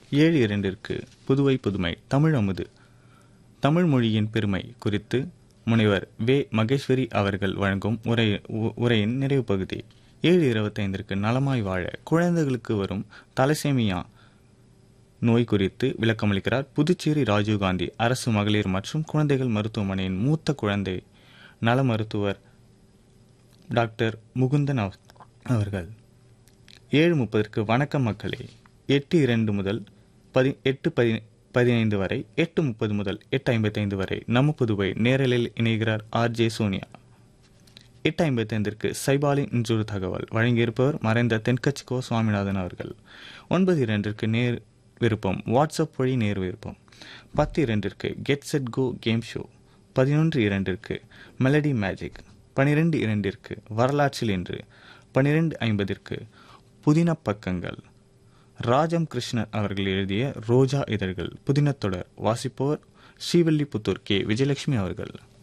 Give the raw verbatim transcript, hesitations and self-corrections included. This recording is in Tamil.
ஏழு இரண்டிற்கு புதுவை புதுமை தமிழ் அமுது தமிழ் மொழியின் பெருமை குறித்து முனைவர் வே மகேஸ்வரி அவர்கள் வழங்கும் உரை உரையின் நிறைவு பகுதி. ஏழு இருபத்தைந்திற்கு நலமாய் வாழ குழந்தைகளுக்கு வரும் தலசேமியா நோய் குறித்து விளக்கமளிக்கிறார் புதுச்சேரி ராஜீவ்காந்தி அரசு மகளிர் மற்றும் குழந்தைகள் மருத்துவமனையின் மூத்த குழந்தை நல மருத்துவர் டாக்டர் முகுந்தன் அவர்கள். ஏழு முப்பதற்கு வணக்கம் மக்களே. எட்டு இரண்டு முதல் பதி எட்டு பதி பதினைந்து வரை, எட்டு முப்பது முதல் எட்டு ஐம்பத்தைந்து வரை நம்ம புதுவை நேரலில் இணைகிறார் ஆர் ஜே சோனியா. எட்டு ஐம்பத்தைந்திற்கு சைபாலின் இன்றொரு தகவல் வழங்கியிருப்பவர் மறைந்த தென்கட்சி கோ சுவாமிநாதன் அவர்கள். ஒன்பது இரண்டிற்கு நேர் விருப்பம் வாட்ஸ்அப் வழி நேர் விருப்பம். பத்து இரண்டிற்கு get set go game show. பதினொன்று இரண்டிற்கு மெலடி மேஜிக். பனிரெண்டு இரண்டிற்கு வரலாற்றில் இன்று. பனிரெண்டு ஐம்பதிற்கு புதின பக்கங்கள். ராஜம் கிருஷ்ணன் அவர்கள் எழுதிய ரோஜா இதழ்கள் புதினத்தொடர் வாசிப்பவர் ஸ்ரீவில்லிபுத்தூர் கே விஜயலட்சுமி அவர்கள்.